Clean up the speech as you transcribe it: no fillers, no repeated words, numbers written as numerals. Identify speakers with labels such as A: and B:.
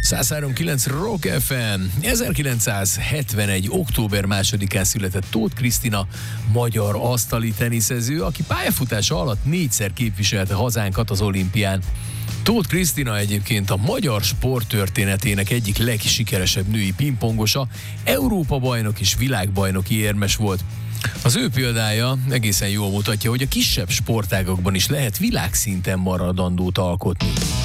A: 103.9 Rock FM. 1971. október 2-án született Tóth Krisztina, magyar asztali teniszező, aki pályafutása alatt 4-szer képviselte hazánkat az olimpián. Tóth Krisztina egyébként a magyar sport történetének egyik legsikeresebb női pingpongosa, Európa-bajnok és világbajnoki érmes volt. Az ő példája egészen jól mutatja, hogy a kisebb sportágakban is lehet világszinten maradandót alkotni.